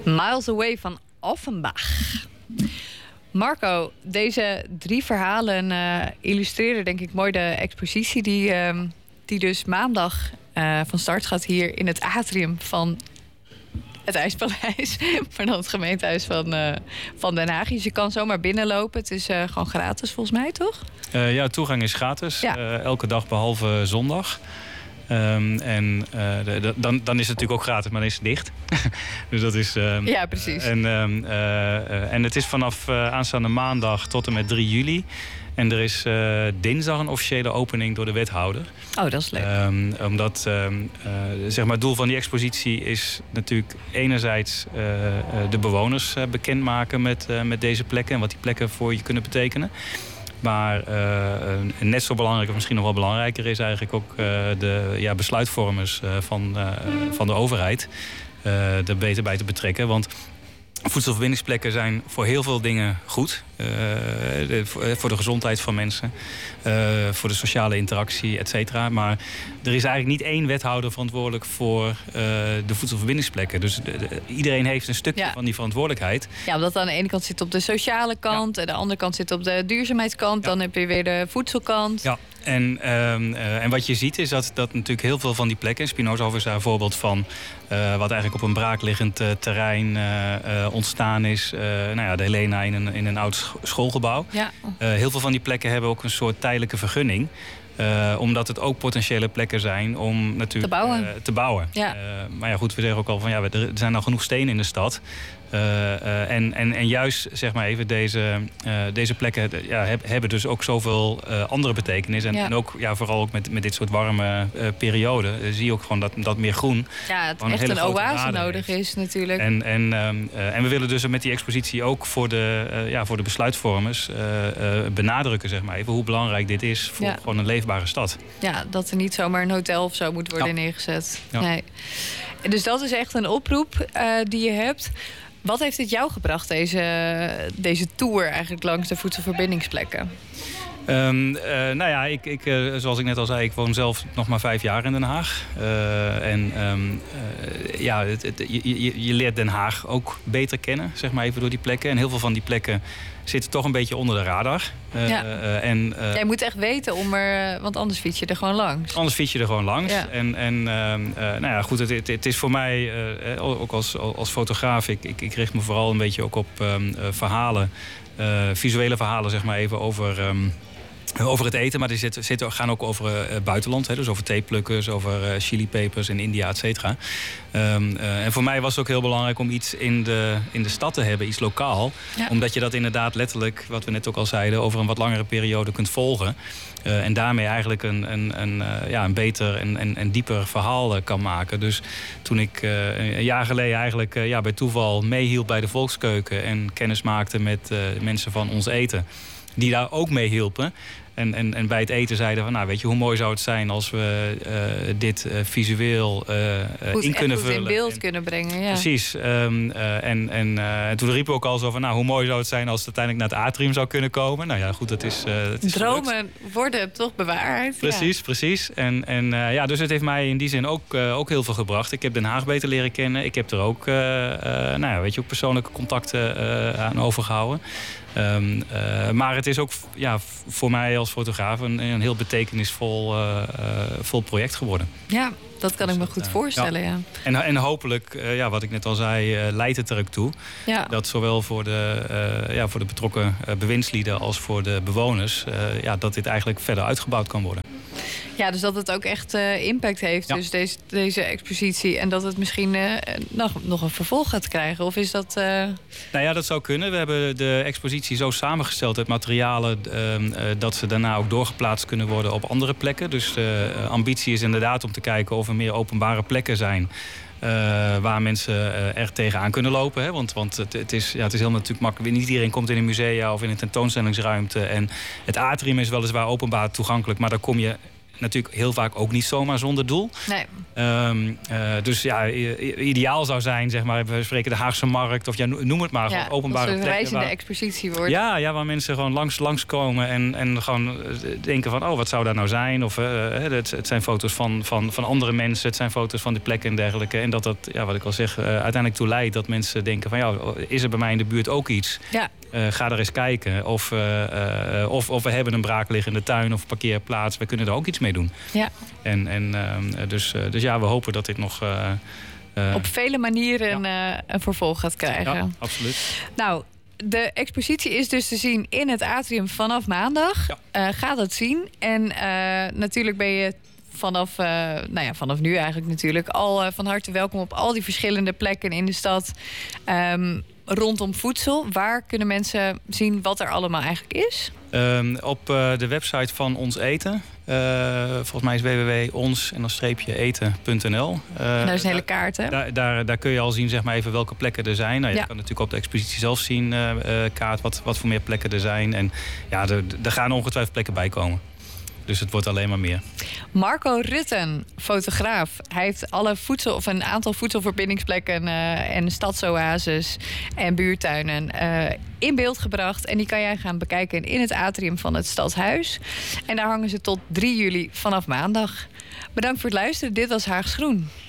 Miles Away van Offenbach. Marco, deze 3 verhalen illustreren denk ik mooi de expositie die dus maandag van start gaat hier in het atrium van het IJspaleis, maar dan het gemeentehuis van Den Haag. Dus je kan zomaar binnenlopen. Het is gewoon gratis volgens mij, toch? Ja, toegang is gratis. Ja. Elke dag behalve zondag. Dan is het natuurlijk ook gratis, maar dan is het dicht. Dus dat is... ja, precies. En het is vanaf aanstaande maandag tot en met 3 juli. En er is dinsdag een officiële opening door de wethouder. Oh, dat is leuk. Omdat zeg maar het doel van die expositie is natuurlijk enerzijds de bewoners bekendmaken met deze plekken en wat die plekken voor je kunnen betekenen. Maar net zo belangrijk, of misschien nog wel belangrijker, is eigenlijk ook de besluitvormers van de overheid er beter bij te betrekken. Want voedselverbindingsplekken zijn voor heel veel dingen goed. Voor de gezondheid van mensen, voor de sociale interactie, et cetera. Maar er is eigenlijk niet één wethouder verantwoordelijk voor de voedselverbindingsplekken. Dus iedereen heeft een stukje van die verantwoordelijkheid. Ja, omdat aan de ene kant zit op de sociale kant, en de andere kant zit op de duurzaamheidskant. Dan heb je weer de voedselkant. Ja. En wat je ziet is dat natuurlijk heel veel van die plekken... Spinozahof is daar een voorbeeld van... wat eigenlijk op een braakliggend terrein ontstaan is. De Helena in een oud schoolgebouw. Ja. Heel veel van die plekken hebben ook een soort tijdelijke vergunning. Omdat het ook potentiële plekken zijn om natuurlijk te bouwen. Ja. Maar ja, goed, we zeggen ook al van er zijn al genoeg stenen in de stad. En juist zeg maar even deze plekken hebben dus ook zoveel andere betekenis. En ook vooral ook met dit soort warme perioden zie je ook gewoon dat meer groen. Ja, het echt een oase nodig is natuurlijk. En we willen dus met die expositie ook voor de besluitvormers benadrukken zeg maar even hoe belangrijk dit is voor gewoon een leefbare stad. Ja, dat er niet zomaar een hotel of zo moet worden neergezet. Ja. Nee. Dus dat is echt een oproep die je hebt. Wat heeft het jou gebracht, deze tour eigenlijk langs de voedselverbindingsplekken? Zoals ik net al zei, ik woon zelf nog maar 5 jaar in Den Haag. Je leert Den Haag ook beter kennen, zeg maar even door die plekken. En heel veel van die plekken zitten toch een beetje onder de radar. Jij moet echt weten want anders fiets je er gewoon langs. Anders fiets je er gewoon langs. Ja. Het is voor mij, ook als fotograaf, ik richt me vooral een beetje ook op verhalen. Visuele verhalen, zeg maar even over het eten, maar die gaan ook over buitenland. Dus over theeplukkers, over chilipepers in India, et cetera. En voor mij was het ook heel belangrijk om iets in de stad te hebben, iets lokaal. Ja. Omdat je dat inderdaad letterlijk, wat we net ook al zeiden, over een wat langere periode kunt volgen. En daarmee eigenlijk een beter en dieper verhaal kan maken. Dus toen ik een jaar geleden eigenlijk bij toeval meehielp bij de Volkskeuken en kennis maakte met mensen van Ons Eten, die daar ook mee hielpen. En bij het eten zeiden van, weet je, hoe mooi zou het zijn als we dit visueel in kunnen vullen. In beeld kunnen brengen, ja. Precies. En toen riepen we ook al zo van, hoe mooi zou het zijn als het uiteindelijk naar het atrium zou kunnen komen. Nou ja, goed, dat is dromen worden toch bewaard. Precies. Dus het heeft mij in die zin ook heel veel gebracht. Ik heb Den Haag beter leren kennen. Ik heb er ook, ook persoonlijke contacten aan overgehouden. Maar het is ook voor mij als fotograaf een heel betekenisvol project geworden. Ja, dat kan ik me goed voorstellen. Ja. En hopelijk, wat ik net al zei, leidt het er ook toe. Ja. Dat zowel voor de betrokken bewindslieden als voor de bewoners, dat dit eigenlijk verder uitgebouwd kan worden. Ja, dus dat het ook echt impact heeft, dus deze expositie. En dat het misschien nog een vervolg gaat krijgen. Of is dat... dat zou kunnen. We hebben de expositie zo samengesteld uit materialen dat ze daarna ook doorgeplaatst kunnen worden op andere plekken. Dus de ambitie is inderdaad om te kijken of er meer openbare plekken zijn waar mensen er tegenaan kunnen lopen. Hè? Want het is heel natuurlijk makkelijk. Niet iedereen komt in een musea of in een tentoonstellingsruimte. En het atrium is weliswaar openbaar toegankelijk, maar daar kom je natuurlijk heel vaak ook niet zomaar zonder doel. Nee. Dus ja, ideaal zou zijn, zeg maar, we spreken de Haagse Markt of noem het maar, gewoon openbare plekken. Dat het een reizende expositie wordt. Ja, waar mensen gewoon langskomen en gewoon denken van, wat zou daar nou zijn? Of het zijn foto's van andere mensen, het zijn foto's van de plekken en dergelijke. En dat, wat ik al zeg, uiteindelijk toe leidt dat mensen denken van, is er bij mij in de buurt ook iets? Ja. Ga er eens kijken. Of we hebben een braakliggende tuin of parkeerplaats. We kunnen er ook iets mee doen. Ja. Dus ja, we hopen dat dit nog... op vele manieren een vervolg gaat krijgen. Ja, absoluut. Nou, de expositie is dus te zien in het atrium vanaf maandag. Ja. Ga dat zien. En natuurlijk ben je vanaf nu eigenlijk natuurlijk al van harte welkom op al die verschillende plekken in de stad. Rondom voedsel. Waar kunnen mensen zien wat er allemaal eigenlijk is? Op de website van Ons Eten. Volgens mij is www.ons-eten.nl. Daar is een hele kaart, hè? Daar kun je al zien, zeg maar, even welke plekken er zijn. Nou, je kan natuurlijk op de expositie zelf zien, kaart, wat voor meer plekken er zijn. En ja, er gaan ongetwijfeld plekken bij komen. Dus het wordt alleen maar meer. Marco Rutten, fotograaf. Hij heeft alle een aantal voedselverbindingsplekken en stadsoases en buurtuinen in beeld gebracht. En die kan jij gaan bekijken in het atrium van het Stadhuis. En daar hangen ze tot 3 juli vanaf maandag. Bedankt voor het luisteren. Dit was Haags Groen.